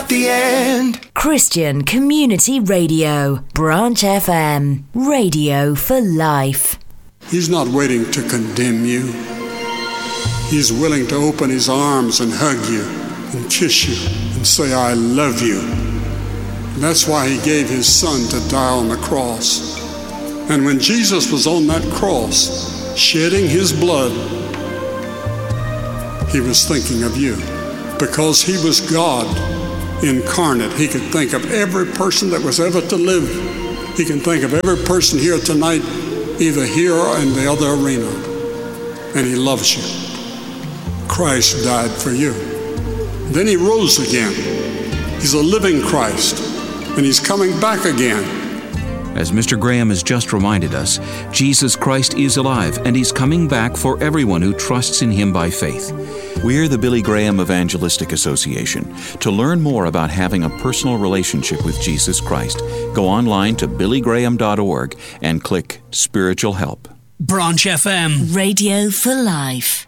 at the end. Christian Community Radio, Branch FM, radio for life. He's not waiting to condemn you. He's willing to open his arms and hug you and kiss you and say, I love you. And that's why he gave his son to die on the cross. And when Jesus was on that cross, shedding his blood, he was thinking of you. Because he was God incarnate, he could think of every person that was ever to live. He can think of every person here tonight, either here or in the other arena. And he loves you. Christ died for you. Then he rose again. He's a living Christ, and he's coming back again. As Mr. Graham has just reminded us, Jesus Christ is alive, and he's coming back for everyone who trusts in him by faith. We're the Billy Graham Evangelistic Association. To learn more about having a personal relationship with Jesus Christ, go online to billygraham.org and click Spiritual Help. Branch FM. Radio for life.